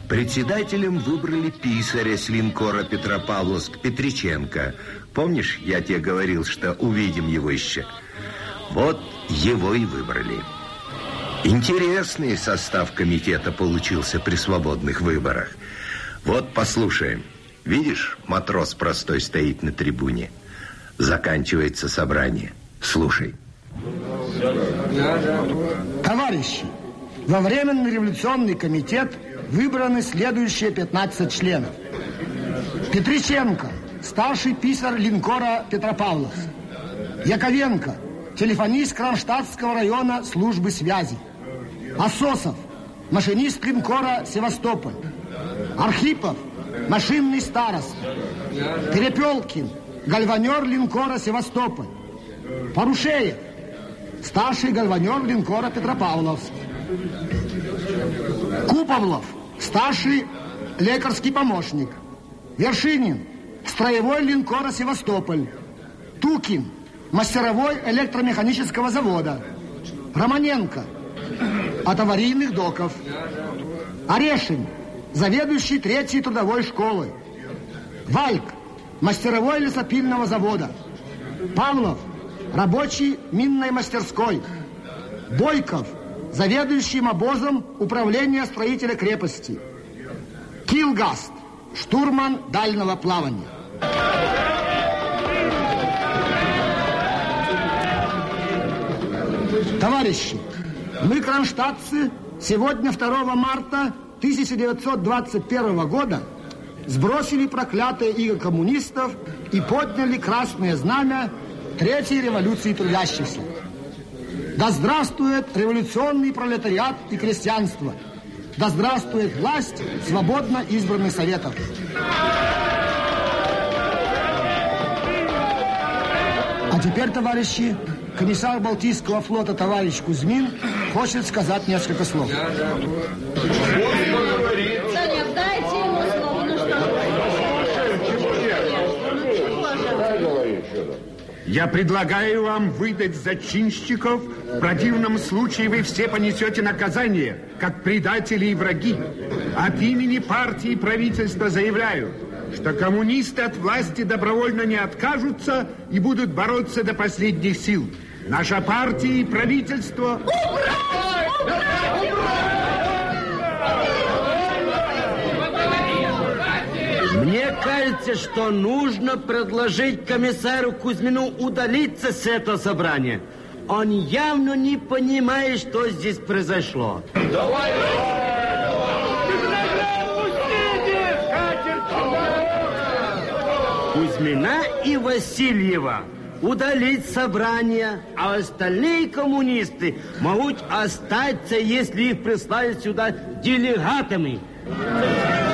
Председателем выбрали писаря с линкора Петропавловск Петриченко. Помнишь, я тебе говорил, что увидим его еще? Вот его и выбрали. Интересный состав комитета получился при свободных выборах. Вот послушаем. Видишь, матрос простой стоит на трибуне. Заканчивается собрание. Слушай. Товарищи, во Временный революционный комитет выбраны следующие 15 членов. Петриченко, старший писарь линкора Петропавловск. Яковенко, телефонист Кронштадтского района службы связи. Ососов, машинист линкора Севастополь. Архипов, машинный староста. Перепелкин, гальванер линкора Севастополь. Порушеев, старший гальванер линкора Петропавловск. Куповлов, старший лекарский помощник. Вершинин, строевой линкора Севастополь. Тукин, мастеровой электромеханического завода. Романенко, от аварийных доков. Орешин, заведующий 3-й трудовой школы. Вальк, мастеровой лесопильного завода. Павлов, рабочий минной мастерской. Бойков, заведующим обозом управления строителя крепости. Килгаст, штурман дальнего плавания. Товарищи, мы, кронштадтцы, сегодня, 2 марта 1921 года, сбросили проклятое иго коммунистов и подняли красное знамя Третьей революции трудящихся. Да здравствует революционный пролетариат и крестьянство! Да здравствует власть свободно избранных советов! А теперь, товарищи, комиссар Балтийского флота товарищ Кузьмин хочет сказать несколько слов. Саня, дайте ему слово, ну что? Я предлагаю вам выдать зачинщиков. В противном случае вы все понесете наказание, как предатели и враги. От имени партии и правительства заявляю, что коммунисты от власти добровольно не откажутся и будут бороться до последних сил. Наша партия и правительство... Мне кажется, что нужно предложить комиссару Кузьмину удалиться с этого собрания. Он явно не понимает, что здесь произошло. Кузьмина и Васильева удалить собрание, а остальные коммунисты могут остаться, если их прислали сюда делегатами.